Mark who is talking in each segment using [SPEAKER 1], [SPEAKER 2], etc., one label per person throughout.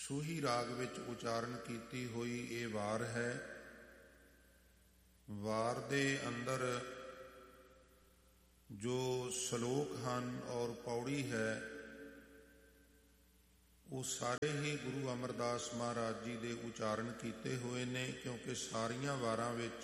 [SPEAKER 1] ਸੂਹੀ ਰਾਗ ਵਿੱਚ ਉਚਾਰਨ ਕੀਤੀ ਹੋਈ ਇਹ ਵਾਰ ਹੈ। ਵਾਰ ਦੇ ਅੰਦਰ ਜੋ ਸ਼ਲੋਕ ਹਨ ਔਰ ਪੌੜੀ ਹੈ ਉਹ ਸਾਰੇ ਹੀ ਗੁਰੂ ਅਮਰਦਾਸ ਮਹਾਰਾਜ ਜੀ ਦੇ ਉਚਾਰਨ ਕੀਤੇ ਹੋਏ ਨੇ, ਕਿਉਂਕਿ ਸਾਰੀਆਂ ਵਾਰਾਂ ਵਿੱਚ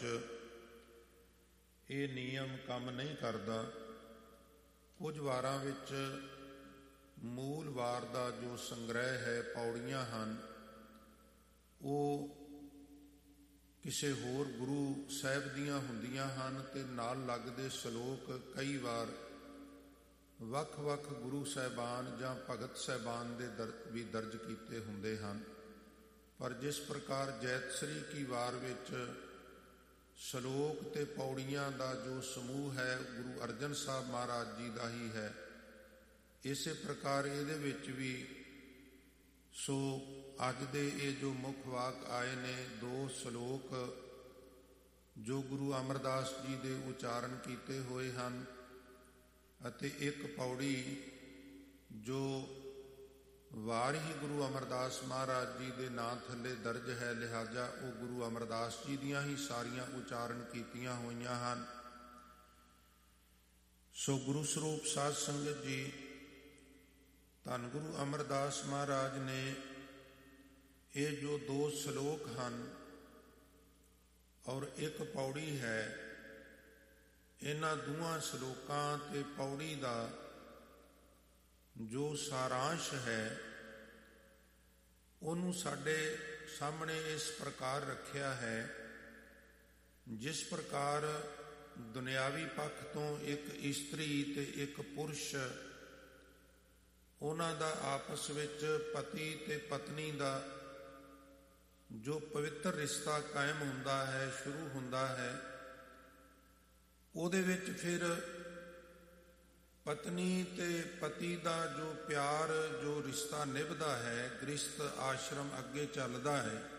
[SPEAKER 1] ਇਹ ਨਿਯਮ ਕੰਮ ਨਹੀਂ ਕਰਦਾ। ਕੁਝ ਵਾਰਾਂ ਵਿੱਚ ਮੂਲ ਵਾਰ ਦਾ ਜੋ ਸੰਗ੍ਰਹਿ ਹੈ, ਪੌੜੀਆਂ ਹਨ, ਉਹ ਕਿਸੇ ਹੋਰ ਗੁਰੂ ਸਾਹਿਬ ਦੀਆਂ ਹੁੰਦੀਆਂ ਹਨ ਤੇ ਨਾਲ ਲੱਗਦੇ ਸ਼ਲੋਕ ਕਈ ਵਾਰ ਵੱਖ-ਵੱਖ ਗੁਰੂ ਸਾਹਿਬਾਨ ਜਾਂ ਭਗਤ ਸਾਹਿਬਾਨ ਦੇ ਵੀ ਦਰਜ ਕੀਤੇ ਹੁੰਦੇ ਹਨ। ਪਰ ਜਿਸ ਪ੍ਰਕਾਰ ਜੈਤਸਰੀ ਕੀ ਵਾਰ ਵਿੱਚ ਸ਼ਲੋਕ ਤੇ ਪੌੜੀਆਂ ਦਾ ਜੋ ਸਮੂਹ ਹੈ ਗੁਰੂ ਅਰਜਨ ਸਾਹਿਬ ਮਹਾਰਾਜ ਜੀ ਦਾ ਹੀ ਹੈ, ਇਸੇ ਪ੍ਰਕਾਰ ਇਹਦੇ ਵਿੱਚ ਵੀ ਸੋ ਅੱਜ ਦੇ ਇਹ ਜੋ ਮੁੱਖ ਵਾਕ ਆਏ ਨੇ, 2 ਸ਼ਲੋਕ ਜੋ ਗੁਰੂ ਅਮਰਦਾਸ ਜੀ ਦੇ ਉਚਾਰਨ ਕੀਤੇ ਹੋਏ ਹਨ ਅਤੇ 1 ਪੌੜੀ ਜੋ ਵਾਰ ਹੀ ਗੁਰੂ ਅਮਰਦਾਸ ਮਹਾਰਾਜ ਜੀ ਦੇ ਨਾਂ ਥੱਲੇ ਦਰਜ ਹੈ, ਲਿਹਾਜ਼ਾ ਉਹ ਗੁਰੂ ਅਮਰਦਾਸ ਜੀ ਦੀਆਂ ਹੀ ਸਾਰੀਆਂ ਉਚਾਰਨ ਕੀਤੀਆਂ ਹੋਈਆਂ ਹਨ। ਸੋ ਗੁਰੂ ਸਰੂਪ ਸਾਧ ਸੰਗਤ ਜੀ, ਧੰਨ ਗੁਰੂ ਅਮਰਦਾਸ ਮਹਾਰਾਜ ਨੇ ਇਹ ਜੋ 2 ਸ਼ਲੋਕ ਹਨ ਔਰ 1 ਪੌੜੀ ਹੈ, ਇਹਨਾਂ ਦੋਵਾਂ ਸ਼ਲੋਕਾਂ ਤੇ ਪੌੜੀ ਦਾ ਜੋ ਸਾਰਾਂਸ਼ ਹੈ ਉਹਨੂੰ ਸਾਡੇ ਸਾਹਮਣੇ ਇਸ ਪ੍ਰਕਾਰ ਰੱਖਿਆ ਹੈ, ਜਿਸ ਪ੍ਰਕਾਰ ਦੁਨਿਆਵੀ ਪੱਖ ਤੋਂ 1 ਇਸਤਰੀ ਤੇ 1 ਪੁਰਸ਼, ਉਹਨਾਂ ਦਾ ਆਪਸ ਵਿੱਚ ਪਤੀ ਤੇ ਪਤਨੀ ਦਾ ਜੋ ਪਵਿੱਤਰ ਰਿਸ਼ਤਾ ਕਾਇਮ ਹੁੰਦਾ ਹੈ, ਸ਼ੁਰੂ ਹੁੰਦਾ ਹੈ, ਉਹਦੇ ਵਿੱਚ ਫਿਰ ਪਤਨੀ ਤੇ ਪਤੀ ਦਾ ਜੋ ਪਿਆਰ, ਜੋ ਰਿਸ਼ਤਾ ਨਿਭਦਾ ਹੈ, ਗ੍ਰਸਥ ਆਸ਼ਰਮ ਅੱਗੇ ਚੱਲਦਾ ਹੈ,